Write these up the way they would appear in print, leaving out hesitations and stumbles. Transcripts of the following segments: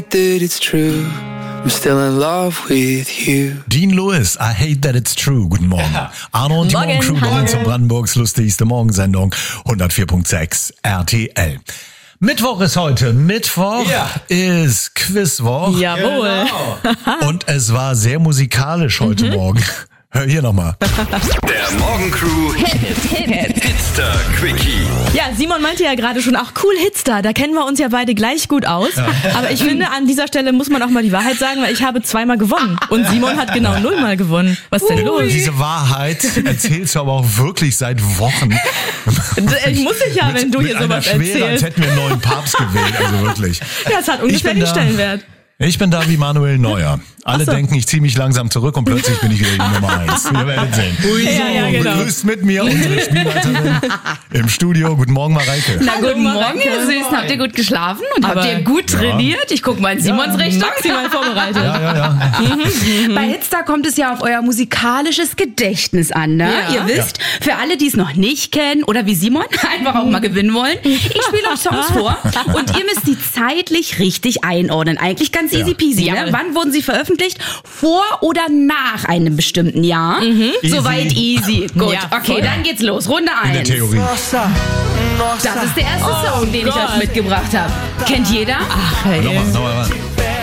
that it's true. I'm still in love with you. Dean Lewis, I hate that it's true. Guten Morgen. Arno und die Morgencrew kommen zur Brandenburgs lustigste Morgensendung 104.6 RTL. Mittwoch ist heute. Mittwoch ist Quizwoch. Jawohl. Genau. Und es war sehr musikalisch heute Morgen. Hör hier nochmal. Der Morgencrew Hitster Quickie. Ja, Simon meinte ja gerade schon, ach cool, Hitster, da kennen wir uns ja beide gleich gut aus. Ja. Aber ich finde, an dieser Stelle muss man auch mal die Wahrheit sagen, weil ich habe 2-mal gewonnen. Und Simon hat genau 0-mal gewonnen. Was ist denn los? Diese Wahrheit erzählst du aber auch wirklich seit Wochen. Ich muss dich ja, wenn du hier sowas erzählst. Als hätten wir einen neuen Papst gewählt, also wirklich. Ja, es hat ungefähr den Stellenwert. Ich bin da wie Manuel Neuer. Alle denken, ich ziehe mich langsam zurück und plötzlich bin ich wieder die Nummer 1. Wir werden sehen. Ja, genau. Begrüßt mit mir unsere Spielleiterin im Studio. Guten Morgen, Mareike. Na, guten Morgen, ihr Süßen. Habt ihr gut geschlafen und habt ihr gut trainiert? Ich gucke mal in Simons Richtung. Maximal vorbereitet. Ja. Bei Hitstar kommt es ja auf euer musikalisches Gedächtnis an, ne? Ja. Ihr wisst, für alle, die es noch nicht kennen oder wie Simon einfach auch mal gewinnen wollen, ich spiele euch Songs vor und ihr müsst die zeitlich richtig einordnen. Eigentlich ganz easy peasy, ne? Wann wurden sie veröffentlicht? Vor oder nach einem bestimmten Jahr? Soweit easy. Gut, Ja, okay, voll. dann geht's los. Runde 1. In der Theorie. Das ist der erste Song, den ich euch mitgebracht habe. Kennt jeder? Ach, hey. Nochmal ran.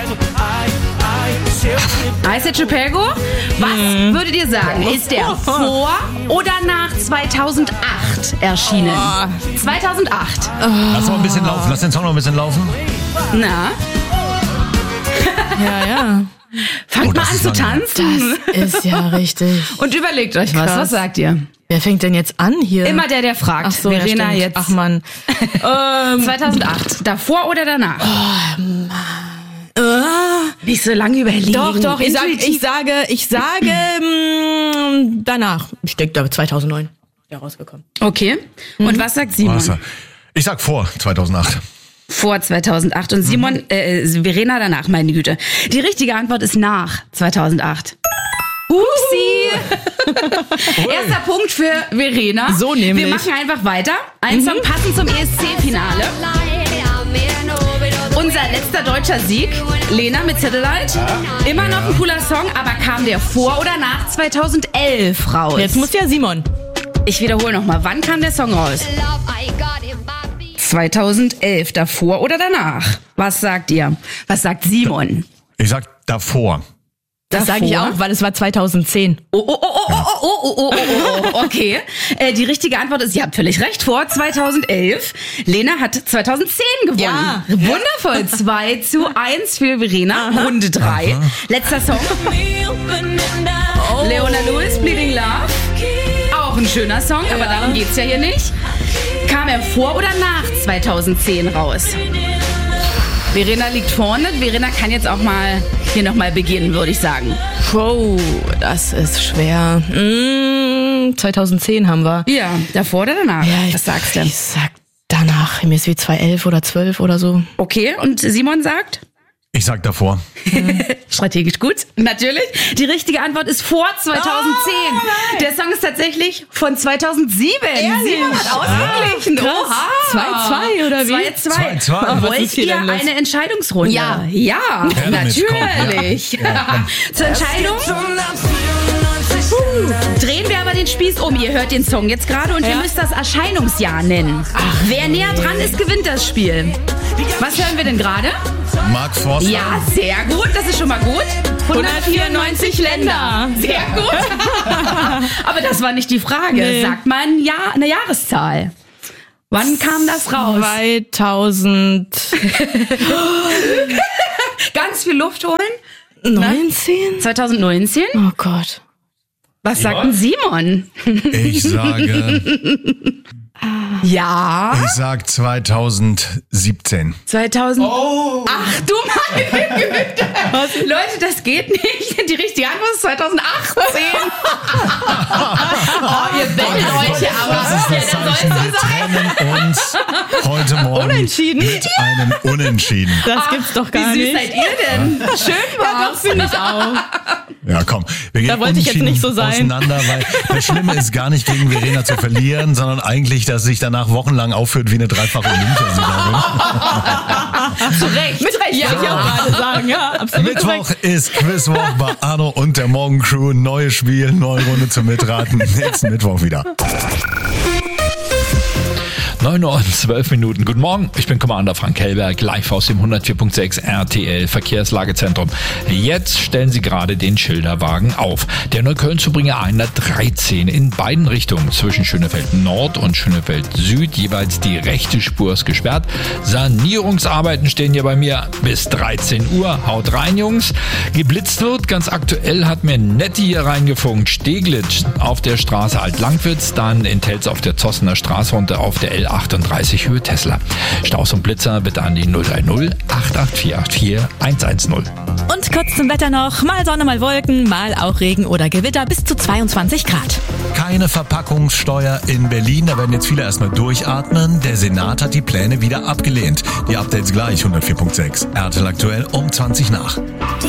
Ice Chicago? Was würdet ihr sagen? Ist der vor oder nach 2008 erschienen? 2008. Lass noch ein bisschen laufen. Lass den Song noch ein bisschen laufen. Na, Ja. fangt mal das an ist zu lange. tanzen. Ist ja richtig. Und überlegt euch was. Krass. Was sagt ihr? Wer fängt denn jetzt an hier? Immer der fragt. Ach so, Verena ja, jetzt. Ach Mann. 2008. Davor oder danach? Nicht so lange überlegen. Doch. Ich Intuitiv. sage danach. Ich denke, da 2009 ja rausgekommen. Okay. Und was sagt Simon? Ich sag vor 2008. Vor 2008. Und Simon, Verena danach, meine Güte. Die richtige Antwort ist nach 2008. Upsi! Erster Punkt für Verena. So nämlich. Wir machen einfach weiter. Ein Song passend zum ESC-Finale. Unser letzter deutscher Sieg. Lena mit Satellite. Immer noch ein cooler Song, aber kam der vor oder nach 2011 raus? Jetzt muss ja Simon. Ich wiederhole nochmal. Wann kam der Song raus? 2011. Davor oder danach? Was sagt ihr? Was sagt Simon? Ich sag davor. Das sage ich Davor? auch, weil es war 2010. Okay. Die richtige Antwort ist, ihr habt völlig recht, vor 2011. Lena hat 2010 gewonnen. Ja. Wundervoll. 2:1 für Verena. Runde 3. Letzter Song. Leona Lewis, Bleeding Love. Auch ein schöner Song, aber darum geht's ja hier nicht. Kam er vor oder nach 2010 raus? Verena liegt vorne. Verena kann jetzt auch mal hier nochmal beginnen, würde ich sagen. Wow, das ist schwer. 2010 haben wir. Ja, davor oder danach? Ja, Was sagst du? Ich sag danach. Mir ist wie 2011 oder 12 oder so. Okay, und Simon sagt? Ich sag davor. Strategisch gut, natürlich. Die richtige Antwort ist vor 2010. Der Song ist tatsächlich von 2007. Simon hat ausgeglichen. Oha. 2-2 oder wie? 2:2. 2:2. Was Wollt ist hier ihr denn los? eine Entscheidungsrunde? Ja. Natürlich. Zur Entscheidung drehen wir aber den Spieß um. Ihr hört den Song jetzt gerade und ihr müsst das Erscheinungsjahr nennen. Wer näher dran ist, gewinnt das Spiel. Was hören wir denn gerade? Mark Forster. Ja, sehr gut. Das ist schon mal gut. 194 Länder. Sehr gut. Aber das war nicht die Frage. Nee. Sagt mal eine Jahreszahl. Wann kam das raus? 2019? Ganz viel Luft holen. 2019? Oh Gott. Was sagt denn Simon? Ich sage, Ja. ich sag 2017. 2000. Ach du meine Güte. Leute, das geht nicht. Die richtige Antwort ist 2018. Wir bellen euch aber. Das ist das Zeichen, wir trennen uns heute Morgen Unentschieden? mit einem Unentschieden. Das gibt's doch gar Wie süß nicht. seid ihr denn? Schön Ja, doch, finde ich auch. Ja, komm, wir gehen Da wollte ich jetzt unentschieden nicht so sein. auseinander, weil das Schlimme ist gar nicht gegen Verena zu verlieren, sondern eigentlich, dass sich danach wochenlang aufführt wie eine dreifache Olympiasiegerin. Zu Recht. Mit Recht, ja, ich auch gerade sagen. Ja, absolut. Mittwoch ist Quizwoch bei Arno und der Morgencrew. Neues Spiel, neue Runde zum Mitraten. Nächsten Mittwoch wieder. 9 Uhr und 12 Minuten. Guten Morgen, ich bin Commander Frank Hellberg, live aus dem 104.6 RTL Verkehrslagezentrum. Jetzt stellen Sie gerade den Schilderwagen auf. Der Neukölln zu Bringer 113 in beiden Richtungen. Zwischen Schönefeld Nord und Schönefeld Süd jeweils die rechte Spur ist gesperrt. Sanierungsarbeiten stehen hier bei mir bis 13 Uhr. Haut rein, Jungs. Geblitzt wird, ganz aktuell hat mir Netti hier reingefunkt. Steglitz auf der Straße Alt-Langwitz, dann in Telz auf der Zossener Straße runter auf der L38 Höhe Tesla. Staus und Blitzer bitte an die 030 88484 110. Und kurz zum Wetter noch. Mal Sonne, mal Wolken, mal auch Regen oder Gewitter bis zu 22 Grad. Keine Verpackungssteuer in Berlin. Da werden jetzt viele erstmal durchatmen. Der Senat hat die Pläne wieder abgelehnt. Die Updates gleich 104.6. RTL aktuell um 20 nach.